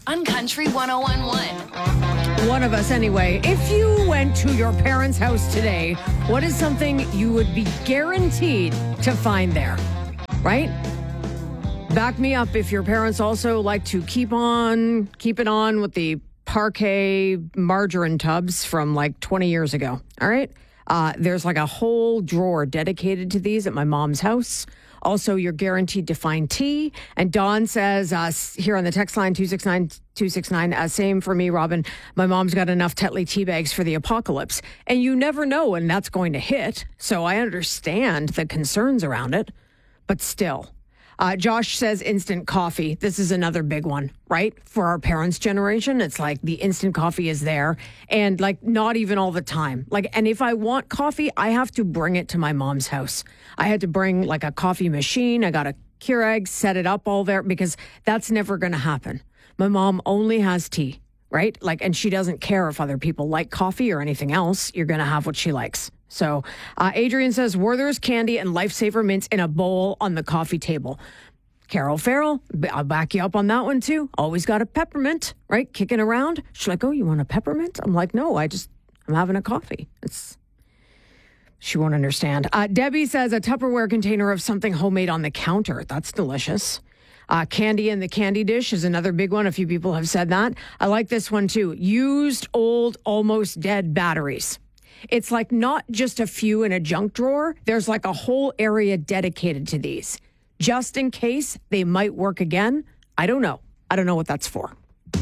on Country 101.1. One of us, anyway. If you went to your parents' house today, what is something you would be guaranteed to find there? Right? Back me up if your parents also like to keep it on with the Parquet margarine tubs from like 20 years ago. All right? There's like a whole drawer dedicated to these at my mom's house. Also, you're guaranteed to find tea. And Dawn says here on the text line 269, same for me, Robin. My mom's got enough Tetley tea bags for the apocalypse. And you never know when that's going to hit. So I understand the concerns around it. But still. Josh says instant coffee. This is another big one, right? For our parents' generation, it's like the instant coffee is there and like not even all the time. Like, and if I want coffee, I have to bring it to my mom's house. I had to bring like a coffee machine. I got a Keurig, set it up all there because that's never going to happen. My mom only has tea, right? Like, and she doesn't care if other people like coffee or anything else. You're going to have what she likes. So Adrian says Werther's candy and Lifesaver mints in a bowl on the coffee table. Carol Farrell, I'll back you up on that one too. Always got a peppermint, right? Kicking around. She's like, oh, you want a peppermint? I'm like, no, I'm having a coffee. She won't understand. Debbie says a Tupperware container of something homemade on the counter. That's delicious. Candy in the candy dish is another big one. A few people have said that. I like this one too. Used, old, almost dead batteries. It's like not just a few in a junk drawer. There's like a whole area dedicated to these. Just in case they might work again. I don't know. I don't know what that's for.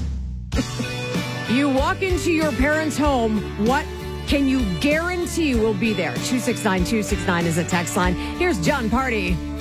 You walk into your parents' home, what can you guarantee will be there? 269-269 is a text line. Here's John Party.